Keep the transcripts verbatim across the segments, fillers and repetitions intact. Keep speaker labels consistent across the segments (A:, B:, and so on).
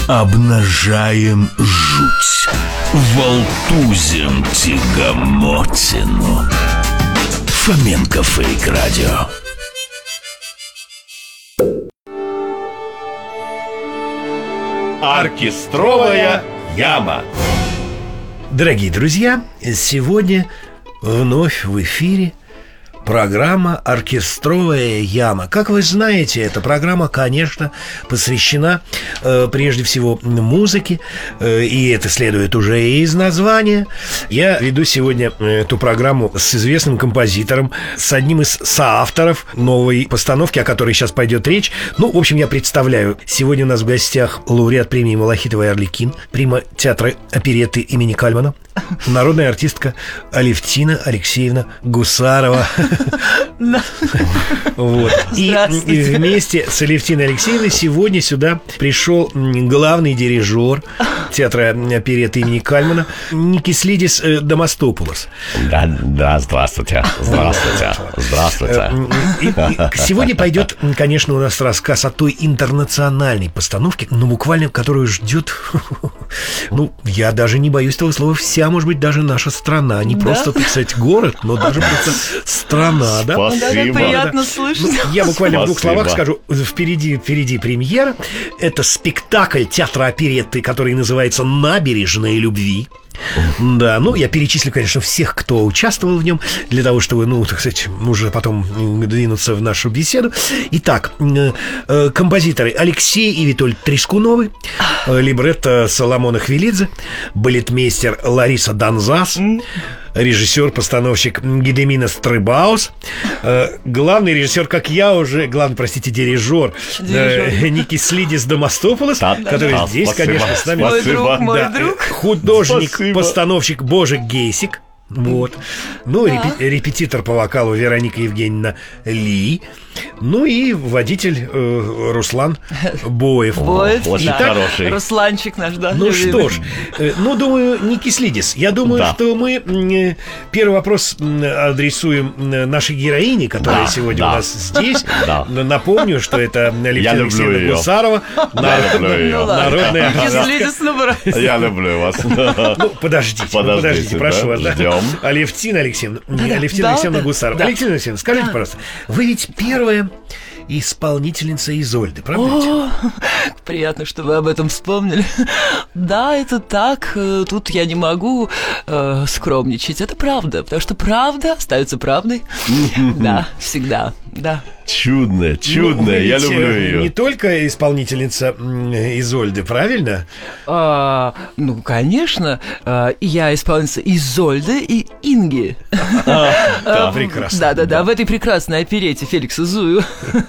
A: Обнажаем жуть, волтузим тягомотину. Фоменко Фейк Радио.
B: Оркестровая яма.
C: Дорогие друзья, сегодня вновь в эфире программа «Оркестровая яма». Как вы знаете, эта программа, конечно, посвящена э, прежде всего музыке, э, и это следует уже и из названия. Я веду сегодня эту программу с известным композитором, с одним из соавторов новой постановки, о которой сейчас пойдет речь. Ну, в общем, я представляю. Сегодня у нас в гостях лауреат премии «Малахитова и Арлекин», прима театра оперетты имени Кальмана, народная артистка Алевтина Алексеевна Гусарова. Вот. И, и вместе с Алевтиной Алексеевной сегодня сюда пришел главный дирижер театра оперетты имени Кальмана Никислидис Домостопулос.
B: Да, да, здравствуйте. Здравствуйте. Здравствуйте.
C: И, и сегодня пойдет, конечно, у нас рассказ о той интернациональной постановке, ну, буквально, которую ждет, ну, я даже не боюсь этого слова, вся, может быть, даже наша страна. Не да? просто, так сказать, город, но даже просто страна, да?
D: Спасибо. Да, приятно слышать.
C: Ну, я буквально Спасибо. в двух словах скажу. Впереди, впереди премьера. Это спектакль театра оперетты, который называется «Набережные любви». Да, ну, я перечислю, конечно, всех, кто участвовал в нем, для того, чтобы, ну, так сказать, уже потом двинуться в нашу беседу. Итак, композиторы Алексей и Витольд Трескуновы, либретто Соломона Хвилидзе, балетмейстер Лариса Донзас, режиссер-постановщик Гедеминас Трыбаус, э, главный режиссер, как я уже, главный, простите, дирижер, э, Никислидис Домостопулос, да, который да, здесь, спасибо, конечно, с нами.
D: Мой друг, мой
C: да,
D: друг.
C: Художник-постановщик Божик Гейсик. Вот. Ну, да. репи- репетитор по вокалу Вероника Евгеньевна Ли. Ну и водитель э, Руслан Боев.
D: Боев,
B: очень
D: да.
B: хороший.
D: Русланчик наш, да.
C: Ну что ж, э, ну, думаю, Никислидис, я думаю, да. что мы э, первый вопрос адресуем нашей героине, которая да, сегодня да. у нас здесь. Да. Напомню, что это Алевтина Алексеевна Гусарова, народная артистка.
B: Я люблю вас.
C: Ну, подождите, подождите, прошу вас. Алевтина Алексеевна, Алевтина Алексеевна Гусарова. Алевтина Алексеевна, скажите, пожалуйста, вы ведь первая исполнительница Изольды, правда?
D: О, приятно, что вы об этом вспомнили. Да, это так. Тут я не могу э, скромничать. Это правда, потому что правда остается правдой. Да, всегда, да.
B: Чудная, чудная, ну, я люблю ее.
C: Не только исполнительница Изольды, правильно?
D: А, ну, конечно. А, я исполнительница Изольды и Инги.
C: Да, прекрасно.
D: Да-да-да, в этой прекрасной оперете Феликса Зую.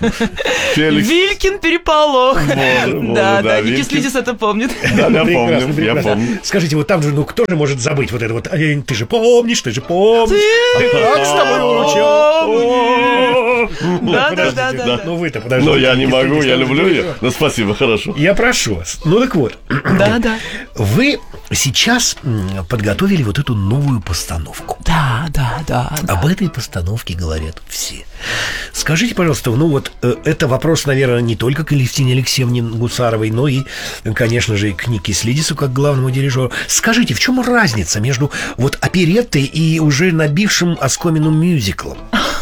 D: Вилькин переполох. Да-да, Никислидис это помнит.
B: Да, я помню, я помню.
C: Скажите, вот там же, ну, кто же может забыть вот это вот? Ты же помнишь, ты же помнишь. Ты как с тобой уручал?
D: Да, да, да, да.
C: Ну вы-то подождите.
B: Ну я не могу, я люблю ее. Ну спасибо, хорошо.
C: Я прошу вас. Ну так вот.
D: Да, да.
C: Вы сейчас подготовили вот эту новую постановку.
D: Да, да, да.
C: Об этой постановке говорят все. Скажите, пожалуйста, ну вот это вопрос, наверное, не только к Алевтине Алексеевне Гусаровой, но и, конечно же, и к Никислидису как главному дирижеру. Скажите, в чем разница между вот опереттой и уже набившим оскомину мюзиклом?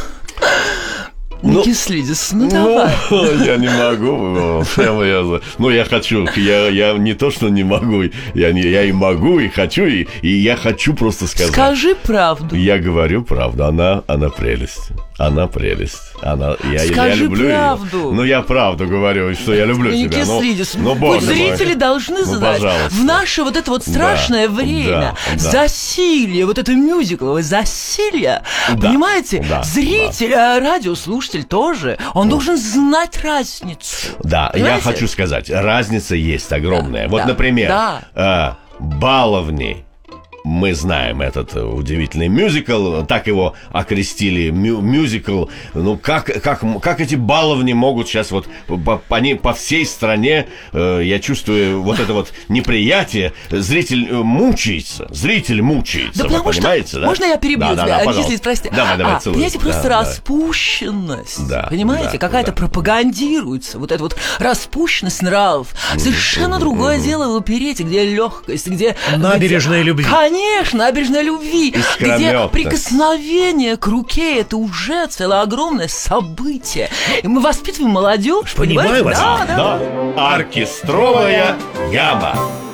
D: Никислидис, ну, ну давай.
B: Я не могу. Прямо я, ну, я хочу. Я, я не то, что не могу. Я, не, я и могу, и хочу, и, и я хочу просто сказать.
D: Скажи правду.
B: Я говорю правду. Она, она прелесть. Она прелесть. Она, я,
D: Скажи
B: я люблю
D: правду.
B: Ее. Ну, я правду говорю, что я люблю тебя.
D: Никислидис,
B: ну, ну,
D: пусть зрители
B: мой.
D: должны
B: ну,
D: знать.
B: Пожалуйста.
D: В наше вот это вот страшное
B: да,
D: время,
B: да,
D: засилье, вот это мюзикловое засилье,
B: да,
D: понимаете,
B: да,
D: зритель,
B: да.
D: а радиослушатель тоже, он должен знать разницу.
B: Да, понимаете? Я хочу сказать, разница есть огромная. Да, вот, да, например, да. э, баловни мы знаем этот удивительный мюзикл, так его окрестили, мю- мюзикл. Ну, как, как, как эти баловни могут сейчас вот по, по, по всей стране, э, я чувствую вот это вот неприятие, зритель мучается, зритель мучается,
D: Да
B: вы
D: потому
B: понимаете,
D: что,
B: да?
D: можно я перебью
B: да,
D: тебя,
B: да, да,
D: если простите?
B: Давай, давай,
D: а,
B: целуй.
D: Понимаете, просто
B: Да, да.
D: распущенность,
B: Да,
D: понимаете,
B: да,
D: какая-то
B: да.
D: пропагандируется, вот эта вот распущенность нравов. Совершенно другое дело в оперете, где легкость, где...
C: Набережная
D: где-
C: любви.
D: Конечно, набережная любви, где
B: Искрометность.
D: прикосновение к руке, это уже целое огромное событие. И мы воспитываем молодежь,
C: Понимаю
D: понимаете?
C: вас.
D: Да, да.
B: Да, оркестровая яма.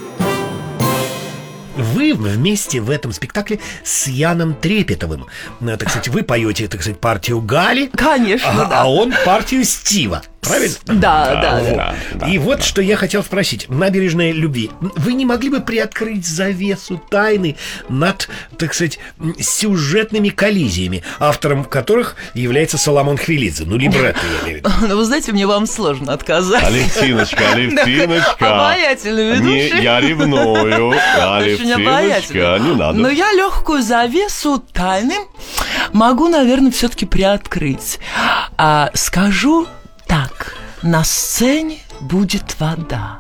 C: Вы вместе в этом спектакле с Яном Трепетовым. Ну, так сказать, вы поете, так сказать, партию Гали,
D: Конечно,
C: а,
D: да.
C: а он партию Стива. Правильно?
D: Да, да, да.
B: Да, да,
C: И вот
B: да.
C: что я хотел спросить. Набережная любви. Вы не могли бы приоткрыть завесу тайны над, так сказать, м, сюжетными коллизиями, автором которых является Соломон Хвилидзе? Ну, либретто, я имею в виду.
D: Ну, вы знаете, мне вам сложно отказать.
B: Алевтиночка, Алевтиночка.
D: Обаятельный ведущий.
B: Не, я ревную.
D: Очень обаятельный.
B: Алевтиночка, не надо.
D: Но я легкую завесу тайны могу, наверное, все-таки приоткрыть. А, скажу так: на сцене будет вода.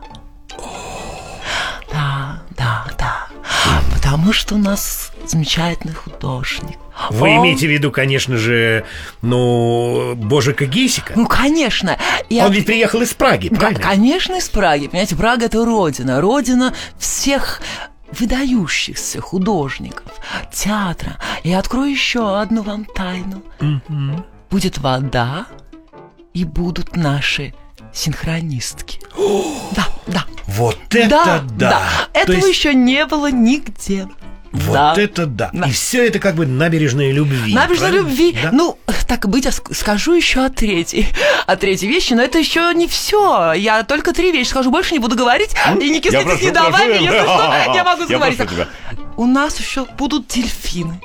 D: Да, да, да. Потому что у нас замечательный художник.
C: Вы
D: Он-
C: имеете в виду, конечно же, ну, Божика Гейсика?
D: Ну, конечно. И
C: Он
D: от-
C: ведь приехал из Праги,
D: Да,
C: правильно?
D: конечно, из Праги. Понимаете, Прага – это родина. Родина всех выдающихся художников, театра. И открою еще одну вам тайну. Будет вода, и будут наши синхронистки. Да, да.
C: Вот это
D: Да,
C: да!
D: да.
C: То
D: Этого
C: есть,
D: еще не было нигде.
C: вот
D: Да.
C: это да.
D: Да.
C: И все это как бы набережная любви.
D: Набережная
C: правильно?
D: любви.
C: Да?
D: Ну, так и быть, я ск- скажу еще о третьей. О третьей вещи, но это еще не все. Я только три вещи скажу, больше не буду говорить. И не кислитесь,
B: прошу,
D: не давай
B: прошу,
D: мне, если что, я могу
B: я
D: заговорить.
B: прошу тебя.
D: У нас еще будут дельфины.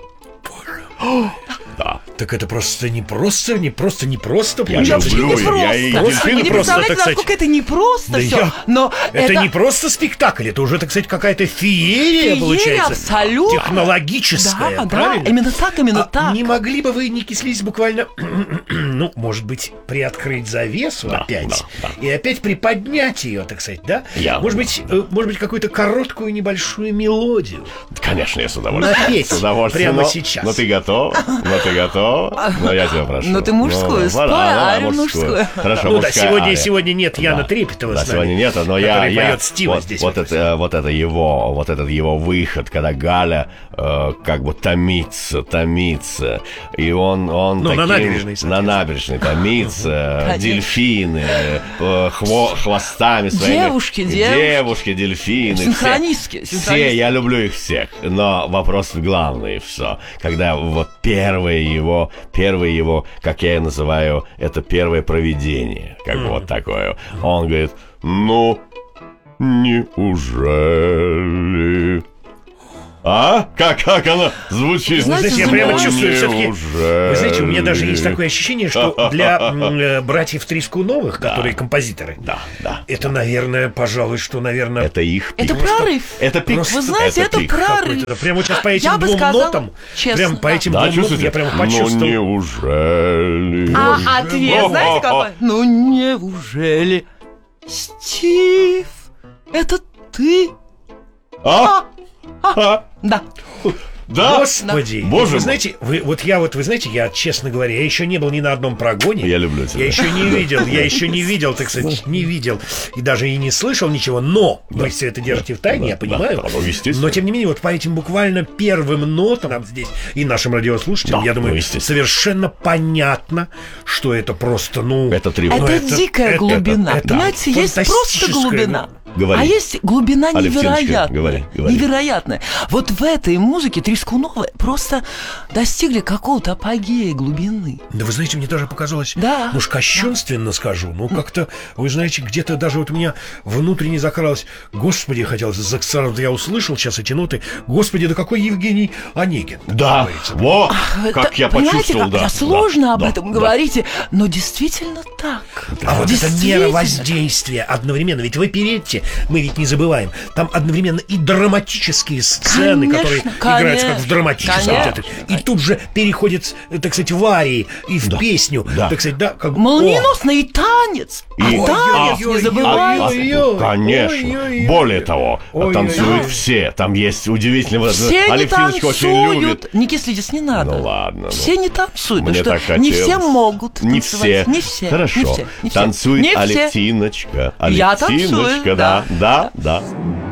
B: Да.
C: Так это просто не просто, не просто, не просто.
B: Я
C: получается.
D: вообще
B: люблю,
D: не
B: я и
D: просто.
B: дельфины
D: Вы не
C: просто,
D: представляете,
C: так сказать.
D: насколько это не просто
C: Да
D: все.
C: я-
D: Но
C: Это,
D: это,
C: не просто спектакль, это уже, так сказать, какая-то феерия,
D: Феерия,
C: получается.
D: абсолютно.
C: Технологическая,
D: Да, да,
C: правильно?
D: именно так, именно
C: А
D: так.
C: не могли бы вы, не кислись, буквально, ну, может быть, приоткрыть завесу
B: Да,
C: опять
B: да, да.
C: и опять приподнять ее, так сказать, да?
B: Я-
C: Может быть, э, может быть, какую-то короткую небольшую мелодию.
B: Конечно, я с удовольствием.
C: Напеть
B: С удовольствием.
C: прямо
B: но-
C: сейчас.
B: Но ты готов? Но ты готов? Но я тебя прошу.
D: Ну, ты мужскую
B: Ну,
D: спой,
B: давай, давай,
D: арию мужскую.
B: Хорошо,
C: Ну да,
B: мужская
C: сегодня,
B: ария.
C: сегодня нет Яна
B: Да.
C: Трепетова
B: Да,
C: с нами,
B: сегодня нет, но я,
C: который
B: я
C: поет Стива
B: вот,
C: здесь.
B: вот это, вот это его, вот этот его выход, когда Галя э, как бы томится, томится, и он, он
C: Ну, на
B: таким-
C: набережной,
B: на
C: соответственно.
B: набережной томится,
D: Конечно.
B: дельфины, э, хво- хвостами своими.
D: Девушки, девушки.
B: девушки, дельфины, все.
D: Синхронистки,
B: Все,
D: синхронистки.
B: я люблю их всех, но вопрос главный все, когда вот первое его, первое его, как я и называю, это первое провидение, как бы вот такое. Он говорит: ну, неужели? А? Как, как она звучит?
D: Знаете,
C: Знаете, я прямо
D: Неужели?
C: чувствую все-таки.
B: Неужели?
C: Вы знаете, у меня даже есть такое ощущение, что для м, э, братьев Трескуновых, которые композиторы,
B: Да, да.
C: это, наверное, пожалуй, что, наверное,
B: Это их пик.
D: Это прорыв.
B: Это пик.
D: Вы знаете, это
B: пик.
D: прорыв.
C: какой-то- прямо вот сейчас по этим
D: Я бы
C: двум
D: сказала,
C: нотам,
D: честно,
C: прям по
D: да.
C: этим
B: Да,
C: двум нотам
B: чувствуете?
C: я прямо
B: Ну,
C: почувствовал.
B: неужели?
D: А ответ, знаете какой? Ну, неужели? Стив, это ты?
B: А? А?
D: Да.
B: Да?
C: Господи,
B: Боже
C: вы
B: мой.
C: знаете, вы, вот я вот, вы знаете, я, честно говоря, я еще не был ни на одном прогоне.
B: Я люблю тебя.
C: Я еще не видел, я еще не видел, так сказать, не видел и даже и не слышал ничего, но вы все это держите в тайне,
B: Да,
C: я понимаю.
B: да, ну, естественно.
C: Но тем не менее, вот по этим буквально первым нотам нам здесь и нашим радиослушателям,
B: Да,
C: я думаю,
B: ну, естественно.
C: совершенно понятно, что это просто, ну,
B: Это тревога.
C: ну,
D: Это дикая
C: это-
D: глубина.
C: это
D: Понимаете, есть просто
C: фантастическая,
D: глубина.
B: Говори.
D: А есть глубина
B: Алевтиночка,
D: невероятная.
B: говори, говори.
D: Невероятная. Вот в этой музыке Трескуновы просто достигли какого-то апогея глубины.
C: Да вы знаете, мне даже показалось,
D: Да.
C: ну уж кощунственно скажу, ну как-то, вы знаете, где-то даже вот у меня внутренне закралось, господи, хотелось, за- сразу я услышал сейчас эти ноты, господи, да какой Евгений Онегин.
B: Да,
C: говорится.
B: вот, как
D: Это,
B: я
D: понимаете,
B: почувствовал,
D: как
B: да.
D: это сложно
B: да,
D: об
B: да,
D: этом
B: да.
D: говорите, но действительно так.
C: А вот это
D: Действительно.
C: мера воздействия одновременно. Ведь в оперетте смотрите, мы ведь не забываем, там одновременно и драматические сцены,
D: Конечно,
C: которые
D: конечно,
C: играются как в драматическом
D: конечно.
C: театре, и тут же переходят, так сказать, в арии и в
B: Да,
C: песню,
B: да.
C: так сказать, да, как
D: Молниеносный танец.
B: И-
D: А танец,
C: Ой-ой-ой,
D: не забывайте.
C: ой-ой-ой.
B: Конечно.
C: Ой-ой-ой.
B: Более того,
C: Ой-ой-ой.
B: танцуют все. Там есть удивительно. вот,
D: Все не
B: Алевтиночка очень любит.
D: танцуют. Не кислитесь, не надо.
B: Ну ладно, ну.
D: Все не танцуют.
B: Мне
D: потому
B: так
D: что не
B: хотелось.
D: все могут
B: Не
D: танцевать.
B: все.
D: Не все.
B: Хорошо.
D: Не все. Не все.
B: Танцует
D: Не все.
B: Алевтиночка.
D: Я
B: Алевтиночка,
D: танцую,
B: да. Да, да.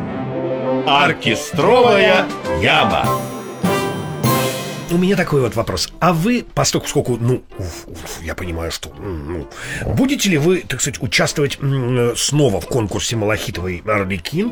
B: Оркестровая яма.
C: У меня такой вот вопрос. А вы, поскольку, ну, уф, уф, я понимаю, что м, ну, будете ли вы, так сказать, участвовать м, снова в конкурсе «Малахитовый Арлекин»?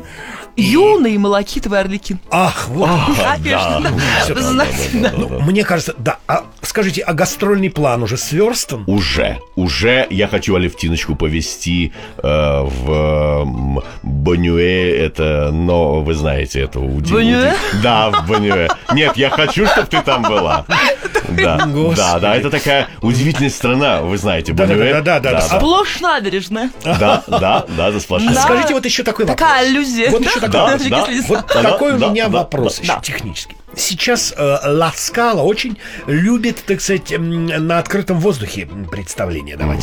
D: Юный Малахитовый Арлекин.
C: Ах, вот.
D: Конечно.
B: да,
C: всё
D: Вы
C: так,
D: знаете, да.
C: Ну, мне кажется, да. А скажите, а гастрольный план уже сверстан?
B: Уже, уже я хочу Алевтиночку повезти э, в м, Бонюэ. Это, но вы знаете, это удивительно.
D: Бонюэ?
B: Да, в Бонюэ. Нет, я хочу, чтобы ты там была. Да,
C: Господи.
B: да, да, это такая удивительная страна, вы знаете, Бонюэ.
C: Да-да-да-да-да.
D: Сплошь набережная.
B: Да, да, да, за сплошная.
D: Да.
C: Скажите вот еще такой вопрос.
D: Такая аллюзия.
C: Вот еще такой
B: Да,
C: вопрос.
B: да.
D: Если-
C: Вот
B: Да,
C: такой у
B: да,
C: меня
B: да,
C: вопрос
B: да,
C: еще
D: да.
C: технический. Сейчас э, Ла Скала очень любит, так сказать, м, на открытом воздухе м, представления давать.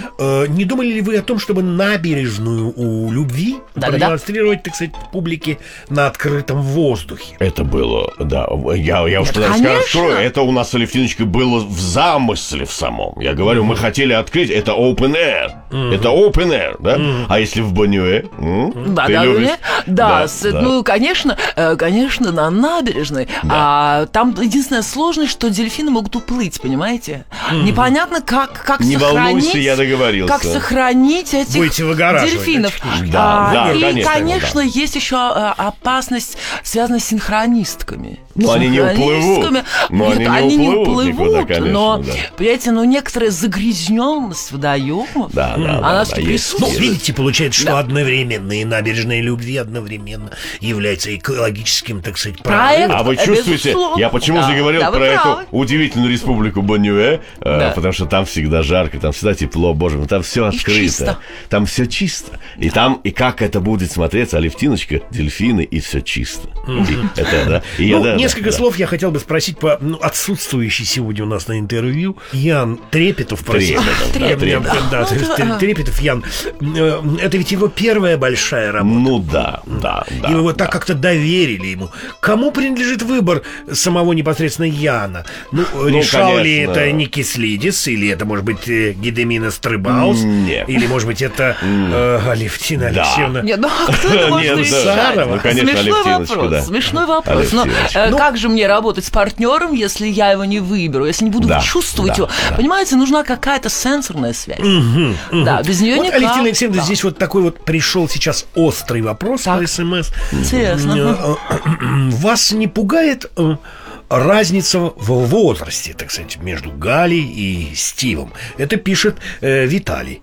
C: Э, не думали ли вы о том, чтобы набережную у любви
D: Да-да-да.
C: продемонстрировать, так сказать, публике на открытом воздухе?
B: Это было, да, я, я уж
D: Нет,
B: тогда
D: конечно.
B: раскрою, это у нас, Алевтиночка, было в замысле в самом. Я говорю, мы хотели открыть, это open air, это open air, да? А если в Бонюэ? м?
D: Да,
B: Ты
D: да,
B: любишь?
D: да,
B: Да,
D: с-
B: да.
D: ну, конечно, э, конечно, на набережной. А там единственная сложность, что дельфины могут уплыть, понимаете? Непонятно, как, как
B: Не
D: сохранить...
B: волнуйся, я договорился.
D: Как сохранить этих
C: Будете выгораживать,
D: дельфинов.
C: да,
B: Да,
D: А,
B: да,
D: и,
B: конечно,
D: конечно, есть еще а, опасность, связанная с синхронистками.
B: Ну, они не
D: Синхронистками.
B: уплывут. Ну,
D: Нет,
B: они не
D: не
B: уплывут никуда,
D: уплывут,
B: конечно,
D: но,
B: да.
D: понимаете, ну, некоторая загрязненность водоемов,
B: Да, да, да,
D: она
B: да,
D: все-таки
B: есть.
C: Ну,
D: присутствует.
C: видите, получается, что
D: Да.
C: одновременно и набережная любви одновременно является экологическим, так сказать,
D: Проект.
C: прорывом.
B: А вы
D: Э,
B: чувствуете,
D: безусловно.
B: я почему
D: Да,
B: заговорил
D: да, вы
B: про
D: правы.
B: эту удивительную республику Бонюэ, э,
D: Да.
B: потому что там всегда жарко, там всегда тепло, боже мой, там все открыто.
D: чисто.
B: Там все чисто. И там, и как это будет смотреться, Алевтиночка, дельфины, и все чисто. И это, да. И я,
C: Ну,
B: да, да,
C: несколько
B: да.
C: слов я хотел бы спросить по ну, отсутствующей сегодня у нас на интервью Ян Трепетов. простите.
B: Трепетов, да,
C: Я- я-
B: Трепетов.
C: да,
D: Ну,
C: Тр-
D: да.
C: Трепетов Ян. Э, Это ведь его первая большая работа.
B: Ну да, да, да.
C: И вы вот
B: да.
C: так как-то доверили ему. Кому принадлежит выбор самого непосредственно Яна? Ну, решал ли
B: конечно.
C: это Ники Слидис, или это, может быть, э, Гедемина Стрыбаус,
B: Нет.
C: или, может быть, это э, Алевтина
B: Да.
C: Алексеевна?
D: Нет, ну а кто это может
B: Нет, да.
D: решать?
B: Ну, конечно,
D: Смешной
B: Алевтиночка,
D: вопрос,
B: да.
D: смешной вопрос. Но
B: Алевтиночка.
D: э,
C: Ну-
D: как же мне работать с партнером, если я его не выберу, если не буду
B: Да,
D: чувствовать
B: да,
D: его?
B: да.
D: Понимаете, нужна какая-то сенсорная связь. Да, без нее
C: Вот,
D: никак.
C: Алевтина Алексеевна,
D: Да.
C: здесь вот такой вот пришел сейчас острый вопрос
D: Так.
C: по СМС.
D: Интересно.
C: Э, э, Вас не пугает э, разница в возрасте, так сказать, между Галей и Стивом? Это пишет э, Виталий.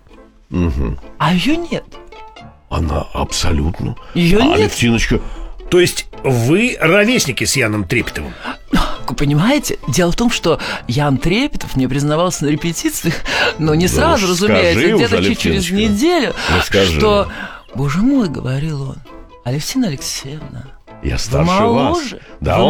D: А ее нет.
B: Она абсолютно.
D: Её
B: а
D: нет.
B: Алевтиночка,
C: То есть вы ровесники с Яном Трепетовым?
D: Вы понимаете, дело в том, что Ян Трепетов мне признавался на репетициях, но не
B: Да
D: сразу,
B: уж
D: разумеется,
B: скажи
D: где-то
B: уже,
D: чуть через
B: Алевтиночка.
D: неделю,
B: Ну, скажи.
D: что, боже мой, говорил он, Алевтина Алексеевна,
B: я старше вас.
D: моложе,
B: Да,
D: вы